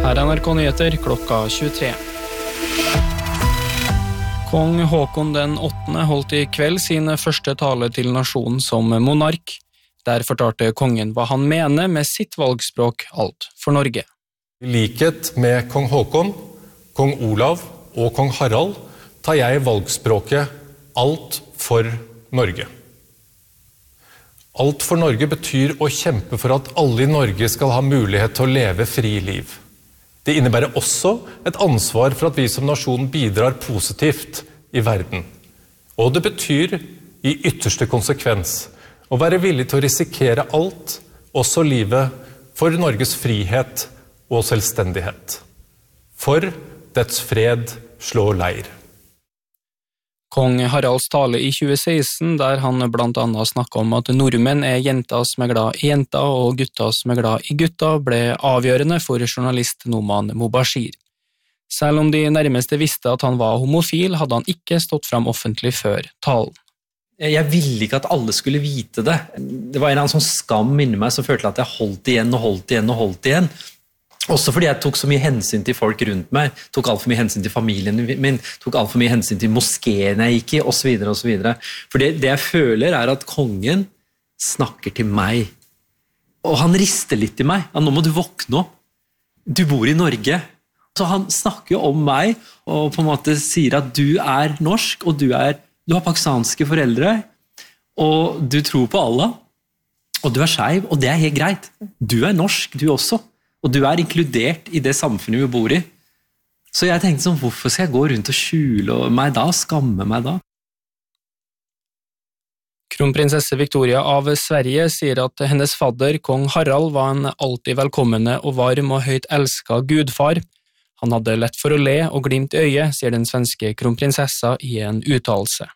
Her NRK Nyheter klokka 23. Kong Håkon den 8. holdt i kveld sin første tale til nasjonen som monark. Der fortalte kongen hva han mener med sitt valgspråk Alt for Norge. I likhet med kong Håkon, kong Olav og kong Harald tar jeg valgspråket Alt for Norge. Alt for Norge betyr å kjempe for at alle i Norge skal ha mulighet til å leve fri liv. Det innebærer også et ansvar for at vi som nasjon bidrar positivt i verden. Og det betyr i ytterste konsekvens å være villig til å risikere alt, også livet, for Norges frihet og selvstendighet. For dets fred slår leir. Kong Haralds tale i 2016, der han blant annet snakket om at nordmenn jenter som glad i jenter og gutter som glad i gutter, ble avgjørende for journalist Noman Mobashir. Selv om de nærmeste visste at han var homofil, hadde han ikke stått frem offentlig før talen. Jeg ville ikke at alle skulle vite det. Det var en eller annen sånn skam inni meg som følte at jeg holdt igjen. Også fordi jeg tok så mye hensyn til folk rundt meg, tok alt for mye hensyn til familien min, tok alt for mye hensyn til moskeen jeg gikk i, og så videre, og så videre. For det jeg føler at kongen snakker til meg, og han rister litt til meg. Nå må du våkne opp. Du bor i Norge. Så han snakker jo om meg, og på en måte sier at du er norsk, og du har pakistanske foreldre, og du tror på Allah, og du er skeiv, og det er helt greit. Du er norsk, du også. Og du er inkludert i det samfunnet vi bor i. Så jeg tenkte sånn, hvorfor skal jeg gå rundt og skjule meg da, skamme meg da? Kronprinsesse Victoria av Sverige sier at hennes fadder, kong Harald, var en alltid velkommende og varm og høyt elsket gudfar. Han hadde lett for å le og glimt i øyet, sier den svenske kronprinsessa i en uttalelse.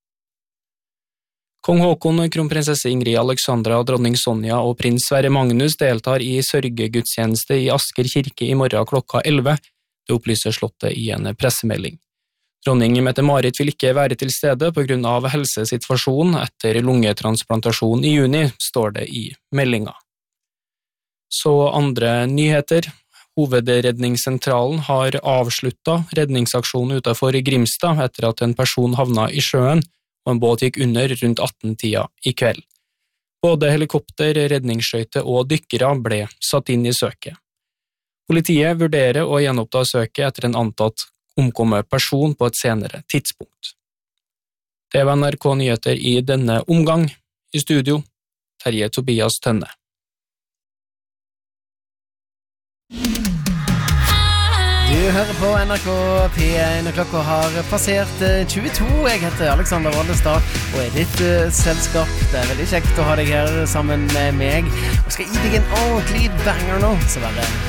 Kong Håkon, kronprinsesse Ingrid Alexandra, dronning Sonja og prins Sverre Magnus deltar i sørgegudstjeneste i Asker kirke i morgen klokka 11. Det opplyser slottet i en pressemelding. Dronning Mette-Marit vil ikke være til stede på grunn av helsesituasjonen etter lungetransplantasjon i juni, står det i meldinga. Så andre nyheter. Hovedredningssentralen har avsluttet redningsaksjonen utenfor Grimstad etter at en person havnet i sjøen, og en båt gikk under rundt 18-tida i kveld. Både helikopter, redningsskøyte og dykkere ble satt inn i søket. Politiet vurderer å gjenoppta søket etter en antatt omkommet person på et senere tidspunkt. Det var NRK Nyheter i denne omgang. I studio, Terje Tobias Tønne. Du hører på NRK P1, og klokka har passert 22. Jeg heter Alexander Valdestad, og ditt selskap. Det veldig kjekt å ha deg her sammen med meg. Og skal gi deg en ordentlig banger nå, så bare